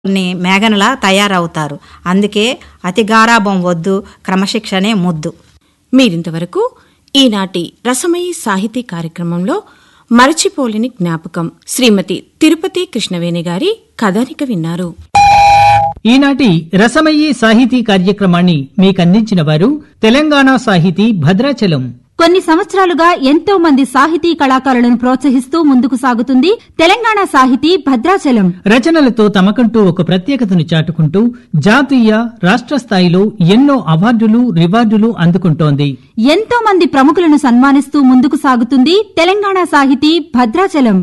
మేఘనలా తయారవుతారు. అందుకే అతి గారాబం వద్దు, క్రమశిక్షణే ముద్దు. మీరింతవరకు ఈనాటి రసమయి సాహితీ కార్యక్రమంలో మరచిపోలేని జ్ఞాపకం శ్రీమతి తిరుపతి కృష్ణవేణి గారి కథానిక విన్నారు. ఈనాటి రసమయి సాహితీ కార్యక్రమాన్ని మీకందించిన వారు తెలంగాణ సాహితీ భద్రాచలం. కొన్ని సంవత్సరాలుగా ఎంతో మంది సాహితీ కళాకారులను ప్రోత్సహిస్తూ ముందుకు సాగుతుంది తెలంగాణ సాహితీ భద్రాచలం. రచనలతో తమకంటూ ఒక ప్రత్యేకతను చాటుకుంటూ జాతీయ, రాష్ట్ర స్థాయిలో ఎన్నో అవార్డులు, రివార్డులు అందుకుంటోంది. ఎంతో మంది ప్రముఖులను సన్మానిస్తూ ముందుకు సాగుతుంది తెలంగాణ సాహితీ భద్రాచలం.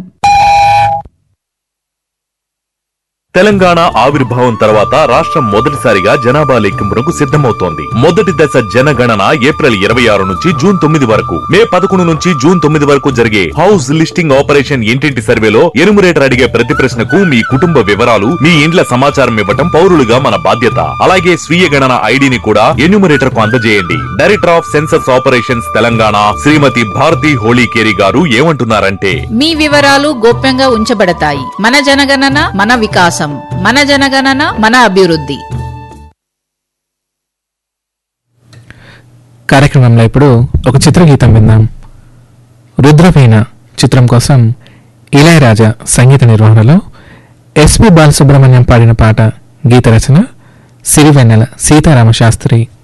తెలంగాణ ఆవిర్భావం తర్వాత రాష్ట్రం మొదటిసారిగా జనాభా లెక్కింపునకు సిద్ధమవుతోంది. మొదటి దశ జనగణన ఏప్రిల్ 26 నుంచి జూన్ 9 వరకు, మే 11 నుంచి జూన్ 9 వరకు జరిగే హౌస్ లిస్టింగ్ ఆపరేషన్ ఇంటింటి సర్వేలో ఎన్యూమరేటర్ అడిగే ప్రతి ప్రశ్నకు మీ కుటుంబ వివరాలు, మీ ఇండ్ల సమాచారం ఇవ్వటం పౌరులుగా మన బాధ్యత. అలాగే స్వీయ గణన ఐడిని కూడా ఎన్యూమరేటర్ కు అందజేయండి. Director of census operations Telangana శ్రీమతి భారతి హోళీకేరి గారు ఏమంటున్నారంటే, మీ వివరాలు గోప్యంగా ఉంచబడతాయి. మన జనగణన మన వికాసం, మన జనగణన మన అభివృద్ధి. కార్యక్రమంలో ఇప్పుడు ఒక చిత్రగీతం విందాం. రుద్రవీణ చిత్రం కోసం ఇళయరాజా సంగీత నిర్వహణలో ఎస్పి బాలసుబ్రహ్మణ్యం పాడిన పాట. గీత రచన సిరివెన్నెల సీతారామ శాస్త్రి.